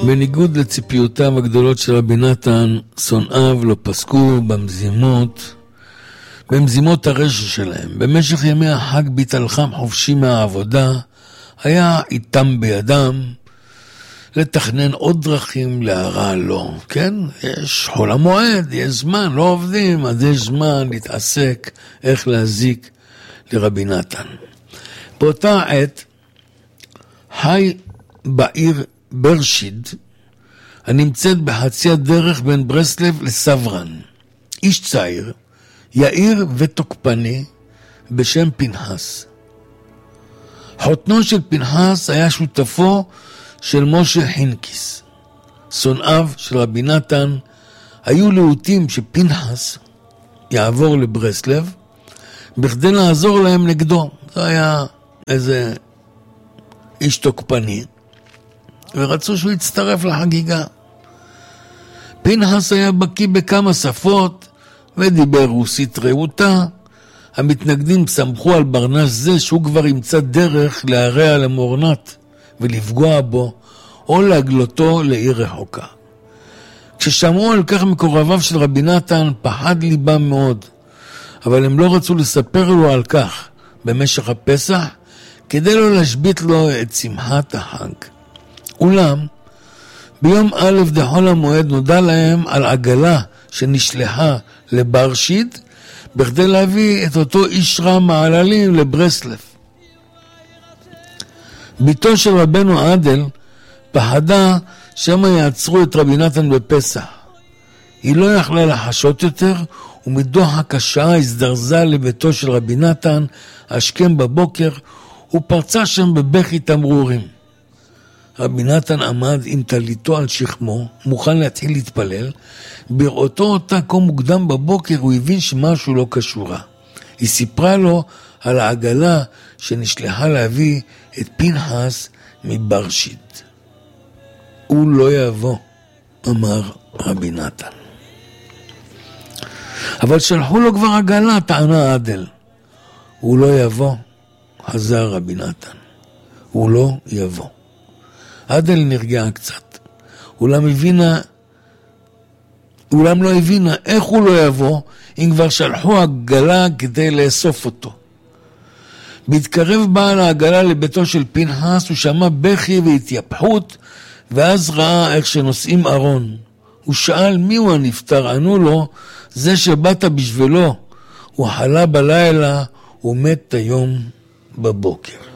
בניגוד לציפיותיו הגדולות של רבי נתן, שונאיו לא פסקו במזימות הרשע שלהם. במשך ימי החג ביטלחם חופשי מהעבודה, היה איתם בידם לתכנן עוד דרכים להרע לו. כן? יש חול המועד, יש זמן, לא עובדים, אז יש זמן להתעסק איך להזיק לרבי נתן. באותה עת, חי בעיר ברשיד, הנמצאת בחצי הדרך בין ברסלב לסברן, איש צעיר, יאיר ותוקפני, בשם פנחס. חותנו של פנחס היה שותפו של משה חינקיס. שונאיו של רבי נתן היו להוטים שפנחס יעבור לברסלב, בכדי לעזור להם נגדו. זה היה איזה איש תוקפני, ורצו שהוא יצטרף לחגיגה. פנחס היה בקיא בכמה שפות, ודיבר רוסית רעותה. המתנגדים סמכו על ברנש זה שהוא כבר ימצא דרך להרע למורנת ולפגוע בו, או להגלותו לעיר רחוקה. כששמעו על כך מקורביו של רבי נתן, פחד ליבם מאוד, אבל הם לא רצו לספר לו על כך במשך הפסח, כדי לא להשבית לו את שמחת החג. אולם, ביום א' דחול המועד נודע להם על עגלה שנשלחה לברשיד, בכדי להביא את אותו איש רע מעללים לברסלב. ביתו של רבנו עדל פחדה שמה יעצרו את רבי נתן בפסח. היא לא יכלה לחשות יותר, ומדוחק השעה הזדרזה לביתו של רבי נתן, השכם בבוקר, ופרצה שם בבכי תמרורים. רבי נתן עמד עם טליתו על שכמו, מוכן להתחיל להתפלל. בראותו אותה כה מוקדם בבוקר, הוא הבין שמשהו לא קשורה. היא סיפרה לו על העגלה שנשלחה להביא את פנחס מברשיד. הוא לא יבוא, אמר רבי נתן. אבל שלחו לו כבר עגלה, טענה עדל. הוא לא יבוא, חזר רבי נתן. הוא לא יבוא. עדל נרגע קצת. אולם לא הבינה איך הוא לא יבוא, אם כבר שלחו עגלה כדי לאסוף אותו. בהתקרב בעל העגלה לביתו של פנחס, הוא שמע בכי והתייפחות, ואז ראה איך שנושאים ארון. הוא שאל מי הוא הנפטר, ענו לו, זה שבאת בשבילו, הוא חלה בלילה, הוא מת היום בבוקר.